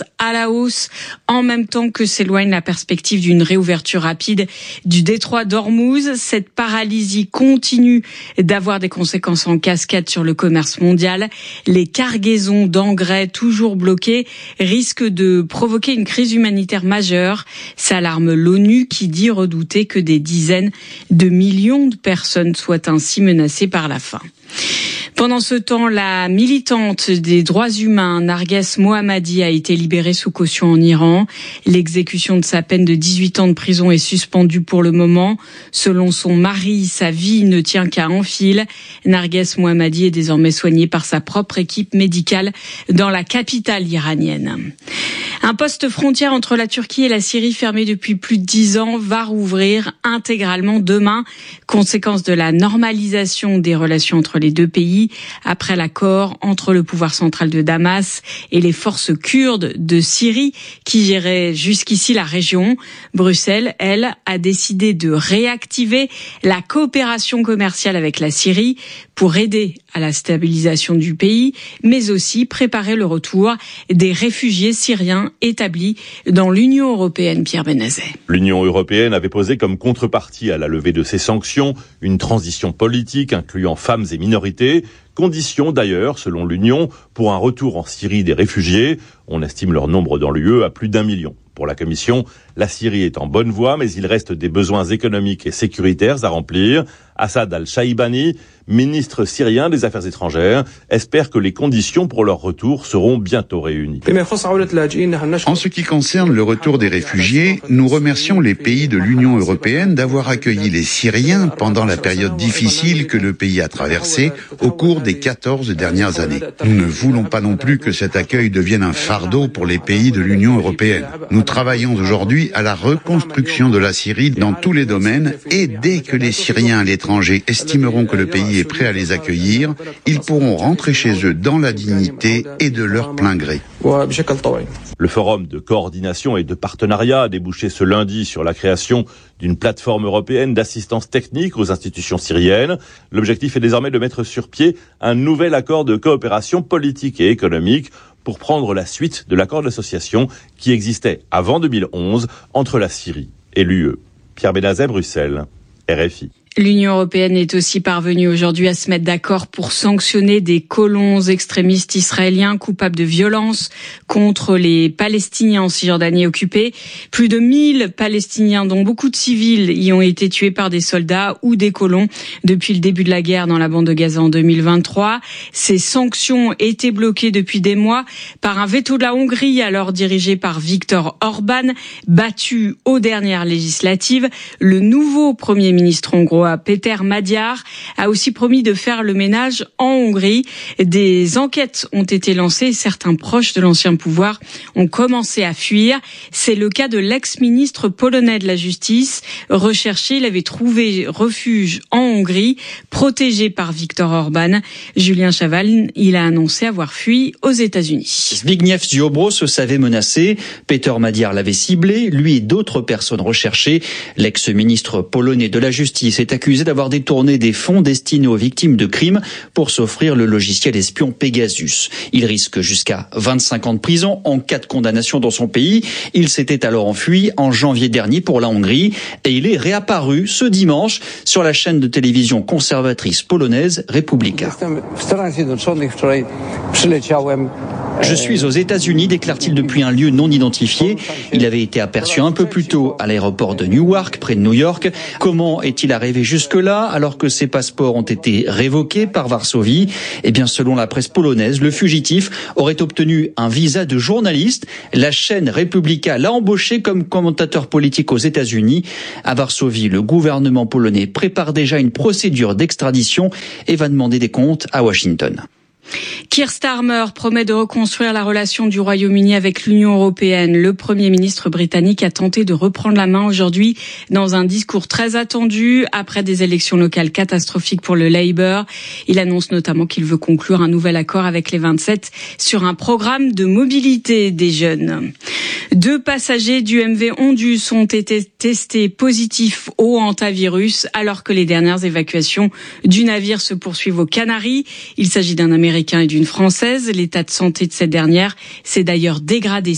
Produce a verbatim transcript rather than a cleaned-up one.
restent à la hausse en même temps que s'éloigne la perspective d'une réouverture rapide du détroit d'Ormuz. Cette paralysie continue d'avoir des conséquences en cascade sur le commerce mondial. Les cargaisons d'engrais toujours bloquées risquent de provoquer une crise humanitaire majeure, s'alarme l'ONU qui dit redouter que des dizaines de millions de personnes soient ainsi menacées par la faim. Pendant ce temps, la militante des droits humains, Narges Mohammadi, a été libérée sous caution en Iran. L'exécution de sa peine de dix-huit ans de prison est suspendue pour le moment. Selon son mari, sa vie ne tient qu'à un fil. Narges Mohammadi est désormais soignée par sa propre équipe médicale dans la capitale iranienne. Un poste frontière entre la Turquie et la Syrie fermé depuis plus de dix ans va rouvrir intégralement demain, conséquence de la normalisation des relations entre les deux pays après l'accord entre le pouvoir central de Damas et les forces kurdes de Syrie qui géraient jusqu'ici la région. Bruxelles, elle, a décidé de réactiver la coopération commerciale avec la Syrie pour aider à la stabilisation du pays, mais aussi préparer le retour des réfugiés syriens établis dans l'Union européenne. Pierre Benazet. L'Union européenne avait posé comme contrepartie à la levée de ces sanctions une transition politique incluant femmes et minorités. Condition d'ailleurs, selon l'Union, pour un retour en Syrie des réfugiés. On estime leur nombre dans l'U E à plus d'un million. Pour la Commission, la Syrie est en bonne voie, mais il reste des besoins économiques et sécuritaires à remplir. Assad al-Shaibani, ministre syrien des Affaires étrangères, espère que les conditions pour leur retour seront bientôt réunies. En ce qui concerne le retour des réfugiés, nous remercions les pays de l'Union européenne d'avoir accueilli les Syriens pendant la période difficile que le pays a traversée au cours des quatorze dernières années. Nous ne voulons pas non plus que cet accueil devienne un fardeau pour les pays de l'Union européenne. Nous travaillons aujourd'hui à la reconstruction de la Syrie dans tous les domaines et dès que les Syriens à l'étranger estimeront que le pays est prêt à les accueillir, ils pourront rentrer chez eux dans la dignité et de leur plein gré. Le forum de coordination et de partenariat a débouché ce lundi sur la création d'une plateforme européenne d'assistance technique aux institutions syriennes. L'objectif est désormais de mettre sur pied un nouvel accord de coopération politique et économique pour prendre la suite de l'accord d'association qui existait avant deux mille onze entre la Syrie et l'U E. Pierre Benazet, Bruxelles, R F I. L'Union européenne est aussi parvenue aujourd'hui à se mettre d'accord pour sanctionner des colons extrémistes israéliens coupables de violences contre les Palestiniens en Cisjordanie occupée. Plus de mille Palestiniens, dont beaucoup de civils, y ont été tués par des soldats ou des colons depuis le début de la guerre dans la bande de Gaza en deux mille vingt-trois. Ces sanctions étaient bloquées depuis des mois par un veto de la Hongrie, alors dirigé par Viktor Orban, battu aux dernières législatives. Le nouveau Premier ministre hongrois, Péter Magyar, a aussi promis de faire le ménage en Hongrie. Des enquêtes ont été lancées et certains proches de l'ancien pouvoir ont commencé à fuir. C'est le cas de l'ex-ministre polonais de la Justice. Recherché, il avait trouvé refuge en Hongrie, protégé par Viktor Orban. Julien Chaval, il a annoncé avoir fui aux États-Unis. Zbigniew Ziobro se savait menacé. Péter Magyar l'avait ciblé, lui et d'autres personnes recherchées. L'ex-ministre polonais de la Justice est accusé d'avoir détourné des fonds destinés aux victimes de crimes pour s'offrir le logiciel espion Pegasus. Il risque jusqu'à vingt-cinq ans de prison en cas de condamnation dans son pays. Il s'était alors enfui en janvier dernier pour la Hongrie et il est réapparu ce dimanche sur la chaîne de télévision conservatrice polonaise Republika. Je suis aux États-Unis, déclare-t-il depuis un lieu non identifié. Il avait été aperçu un peu plus tôt à l'aéroport de Newark, près de New York. Comment est-il arrivé jusque-là, alors que ses passeports ont été révoqués par Varsovie? Eh bien, selon la presse polonaise, le fugitif aurait obtenu un visa de journaliste. La chaîne Republika l'a embauché comme commentateur politique aux États-Unis. À Varsovie, le gouvernement polonais prépare déjà une procédure d'extradition et va demander des comptes à Washington. Keir Starmer promet de reconstruire la relation du Royaume-Uni avec l'Union européenne. Le Premier ministre britannique a tenté de reprendre la main aujourd'hui dans un discours très attendu après des élections locales catastrophiques pour le Labour. Il annonce notamment qu'il veut conclure un nouvel accord avec les vingt-sept sur un programme de mobilité des jeunes. Deux passagers du M V Ondus ont été testés positifs au hantavirus alors que les dernières évacuations du navire se poursuivent aux Canaries. Il s'agit d'un Américain et d'une Française. L'état de santé de cette dernière s'est d'ailleurs dégradé